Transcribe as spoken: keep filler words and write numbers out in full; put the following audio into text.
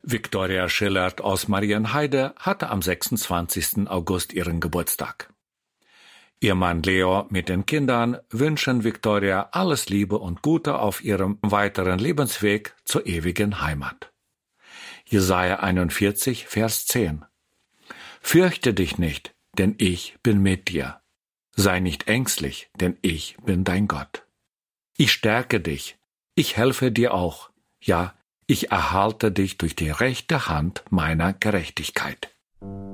Viktoria Schillert aus Marienheide hatte am sechsundzwanzigsten August ihren Geburtstag. Ihr Mann Leo mit den Kindern wünschen Viktoria alles Liebe und Gute auf ihrem weiteren Lebensweg zur ewigen Heimat. Jesaja einundvierzig, Vers zehn. Fürchte dich nicht, denn ich bin mit dir. Sei nicht ängstlich, denn ich bin dein Gott. Ich stärke dich, ich helfe dir auch, ja, ich erhalte dich durch die rechte Hand meiner Gerechtigkeit.